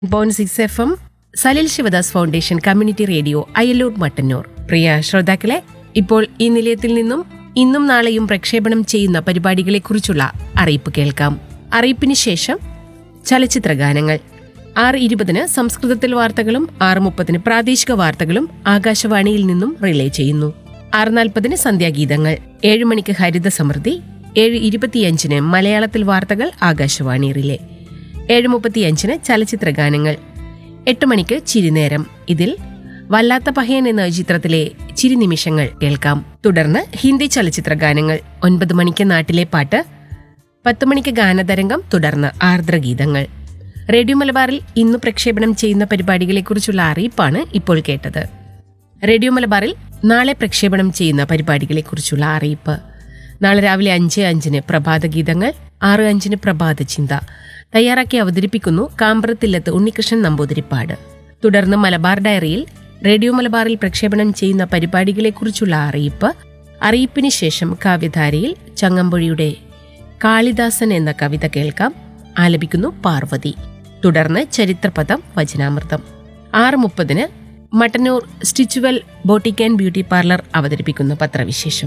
6 FM Salil Sivadas foundation community radio Ayalur Mattannur. പ്രിയ ശ്രോതാക്കളെ, ഇപ്പോൾ ഈ നിലയത്തിൽ നിന്നും ഇന്നും നാളെയും പ്രക്ഷേപണം ചെയ്യുന്ന പരിപാടികളെക്കുറിച്ചുള്ള അറിയിപ്പ് കേൾക്കാം. അറിയിപ്പിന് ശേഷം ചലച്ചിത്ര ഗാനങ്ങൾ. 6:20 സംസ്കൃതത്തിൽ വാർത്തകളും 6:30 പ്രാദേശിക വാർത്തകളും ആകാശവാണിയിൽ നിന്നും റിലേ ചെയ്യുന്നു. 6:40 സന്ധ്യാഗീതങ്ങൾ. 7 മണിക്ക് ഹരിത സമൃദ്ധി. 7:25 മലയാളത്തിൽ വാർത്തകൾ ആകാശവാണി റിലേ. 7:35 ചലച്ചിത്ര ഗാനങ്ങൾ. 8 മണിക്ക് ചിരിനേരം. ഇതിൽ വല്ലാത്ത പഹയൻ എന്ന ചിത്രത്തിലെ ചിരി നിമിഷങ്ങൾ കേൾക്കാം. തുടർന്ന് ഹിന്ദി ചലച്ചിത്ര ഗാനങ്ങൾ. 9 മണിക്ക് നാട്ടിലെ പാട്ട്. 10 മണിക്ക് ഗാനതരംഗം. തുടർന്ന് ആർദ്രഗീതങ്ങൾ. റേഡിയോ മലബാറിൽ ഇന്ന് പ്രക്ഷേപണം ചെയ്യുന്ന പരിപാടികളെക്കുറിച്ചുള്ള അറിയിപ്പാണ് ഇപ്പോൾ കേട്ടത്. റേഡിയോ മലബാറിൽ നാളെ പ്രക്ഷേപണം ചെയ്യുന്ന പരിപാടികളെക്കുറിച്ചുള്ള അറിയിപ്പ്. നാളെ രാവിലെ 5:05 പ്രഭാതഗീതങ്ങൾ. 6:05 പ്രഭാത ചിന്ത. തയ്യാറാക്കി അവതരിപ്പിക്കുന്നു കാമ്പ്രത്തില്ലത്ത് ഉണ്ണികൃഷ്ണൻ നമ്പൂതിരിപ്പാട്. തുടർന്ന് മലബാർ ഡയറിയിൽ റേഡിയോ മലബാറിൽ പ്രക്ഷേപണം ചെയ്യുന്ന പരിപാടികളെക്കുറിച്ചുള്ള അറിയിപ്പ്. അറിയിപ്പിന് ശേഷം കാവ്യധാരയിൽ ചങ്ങമ്പുഴിയുടെ കാളിദാസൻ എന്ന കവിത കേൾക്കാം. ആലപിക്കുന്നു പാർവതി. തുടർന്ന് ചരിത്രപദം വചനാമൃതം. 6:30 Mattannur Stitchwell boutique and beauty parlour അവതരിപ്പിക്കുന്ന പത്രവിശേഷം.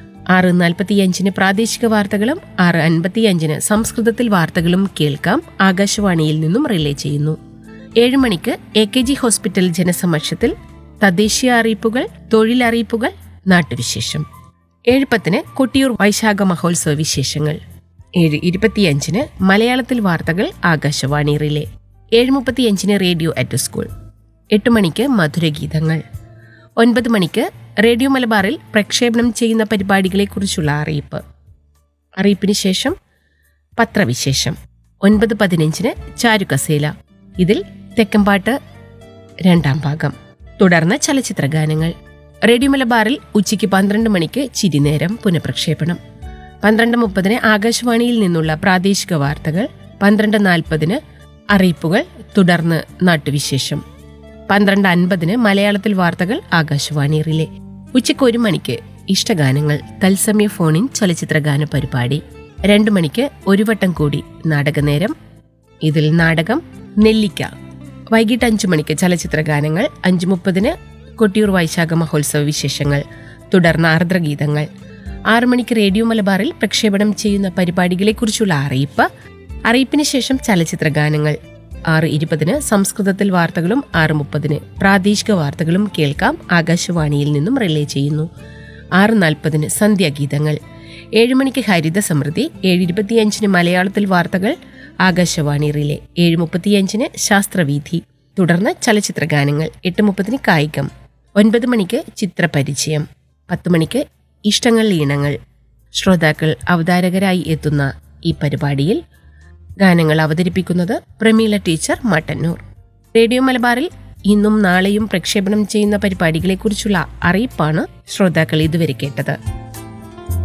6:45 പ്രാദേശിക വാർത്തകളും 6:55 സംസ്കൃതത്തിൽ വാർത്തകളും കേൾക്കാം. ആകാശവാണിയിൽ നിന്നും റിലേ ചെയ്യുന്നു. 7 മണിക്ക് AKG ഹോസ്പിറ്റൽ ജനസമക്ഷത്തിൽ തദ്ദേശീയ അറിയിപ്പുകൾ, തൊഴിലറിയിപ്പുകൾ, നാട്ടുവിശേഷം. 7:10 കൊട്ടിയൂർ വൈശാഖ മഹോത്സവ വിശേഷങ്ങൾ. 7:25 മലയാളത്തിൽ വാർത്തകൾ Akashvani relay. 7:35 radio at school. 8 മണിക്ക് മധുരഗീതങ്ങൾ. 9 മണിക്ക് റേഡിയോ മലബാറിൽ പ്രക്ഷേപണം ചെയ്യുന്ന പരിപാടികളെക്കുറിച്ചുള്ള അറിയിപ്പ്. അറിയിപ്പിന് ശേഷം പത്രവിശേഷം. 9:15 ചാരുകസേല. ഇതിൽ തെക്കമ്പാട്ട് 2ാം ഭാഗം. തുടർന്ന് ചലച്ചിത്ര ഗാനങ്ങൾ. റേഡിയോ മലബാറിൽ ഉച്ചയ്ക്ക് 12 മണിക്ക് ചിരിനേരം പുനഃപ്രക്ഷേപണം. 12:30 ആകാശവാണിയിൽ നിന്നുള്ള പ്രാദേശിക വാർത്തകൾ. 12:40 അറിയിപ്പുകൾ. തുടർന്ന് നാട്ടുവിശേഷം. 12:50 മലയാളത്തിൽ വാർത്തകൾ ആകാശവാണി റിലേ. ഉച്ചയ്ക്ക് 1 മണിക്ക് ഇഷ്ടഗാനങ്ങൾ തത്സമയ ഫോണിൻ ചലച്ചിത്ര ഗാന പരിപാടി. 2 മണിക്ക് ഒരു വട്ടം കൂടി നാടകനേരം. ഇതിൽ നാടകം നെല്ലിക്ക. വൈകിട്ട് 5 മണിക്ക് ചലച്ചിത്ര ഗാനങ്ങൾ. 5:30 കൊട്ടിയൂർ വൈശാഖ മഹോത്സവ വിശേഷങ്ങൾ. തുടർന്ന് ആർദ്രഗീതങ്ങൾ. 6 മണിക്ക് റേഡിയോ മലബാറിൽ പ്രക്ഷേപണം ചെയ്യുന്ന പരിപാടികളെക്കുറിച്ചുള്ള അറിയിപ്പ്. അറിയിപ്പിന് ശേഷം ചലച്ചിത്ര ഗാനങ്ങൾ. 6:20 സംസ്കൃതത്തിൽ വാർത്തകളും 6:30 പ്രാദേശിക വാർത്തകളും കേൾക്കാം. ആകാശവാണിയിൽ നിന്നും റിലേ ചെയ്യുന്നു. 6:40 സന്ധ്യാഗീതങ്ങൾ. 7 മണിക്ക് ഹരിത സമൃദ്ധി. 7:25 മലയാളത്തിൽ വാർത്തകൾ ആകാശവാണി റിലേ. 7:35 ശാസ്ത്രവീഥി. തുടർന്ന് ചലച്ചിത്ര ഗാനങ്ങൾ. 8:30 കായികം. 9 മണിക്ക് ചിത്രപരിചയം. 10 മണിക്ക് ഇഷ്ടങ്ങൾ ഈണങ്ങൾ. ശ്രോതാക്കൾ അവതാരകരായി എത്തുന്ന ഈ പരിപാടിയിൽ ഗാനങ്ങൾ അവതരിപ്പിക്കുന്നത് പ്രമീള ടീച്ചർ മട്ടന്നൂർ. റേഡിയോ മലബാറിൽ ഇന്നും നാളെയും പ്രക്ഷേപണം ചെയ്യുന്ന പരിപാടികളെക്കുറിച്ചുള്ള അറിയിപ്പാണ് ശ്രോതാക്കൾ ഇതുവരെ കേട്ടത്.